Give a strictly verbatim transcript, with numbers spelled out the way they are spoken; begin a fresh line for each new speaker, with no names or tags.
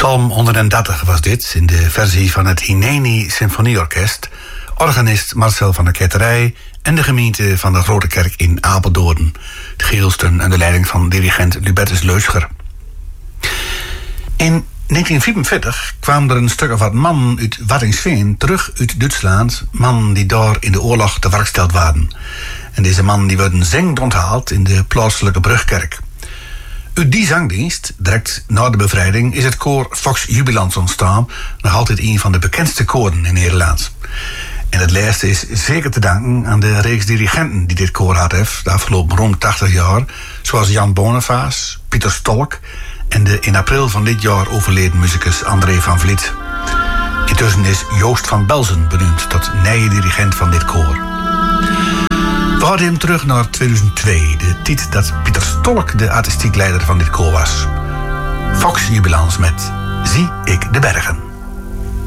Psalm honderddertig was dit, in de versie van het Hineni Symfonieorkest, organist Marcel van der Ketterij en de gemeente van de Grote Kerk in Apeldoorn, de Geelsten en de leiding van dirigent Lubertus Leuscher. In negentien vierenveertig kwam er een stuk of wat man uit Waddinxveen terug uit Duitsland, man die daar in de oorlog te werk gesteld waren. En deze man die werd zengend onthaald in de plaatselijke Brugkerk. Uit die zangdienst, direct na de bevrijding, is het koor Vox Jubilans ontstaan, nog altijd een van de bekendste koren in Nederland. En het laatste is zeker te danken aan de reeks dirigenten die dit koor had heeft de afgelopen rond tachtig jaar, zoals Jan Boniface, Pieter Stolk en de in april van dit jaar overleden muzikus André van Vliet. Intussen is Joost van Belzen benoemd tot nieuwe dirigent van dit koor. We hadden hem terug naar tweeduizend twee, de tijd dat Pieter Stolk de artistiek leider van dit koor was. Vox Jubilans met Zie ik de bergen.